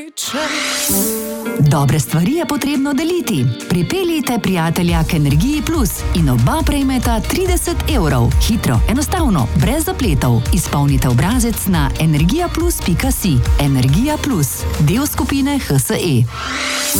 Dobre stvari je potrebno deliti. Pripeljite prijatelja k Energiji Plus in oba prejmeta 30 €. Hitro, enostavno, brez zapletov. Izpolnite obrazec na energijaplus.si. Energija Plus, del skupine HSE.